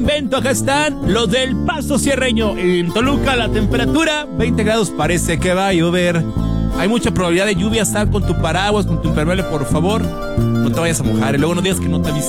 invento, acá están los del Paso Sierreño. En Toluca la temperatura 20 grados, parece que va a llover. Hay mucha probabilidad de lluvia, sal con tu paraguas, con tu impermeable, por favor. No te vayas a mojar y luego no digas que no te avisé.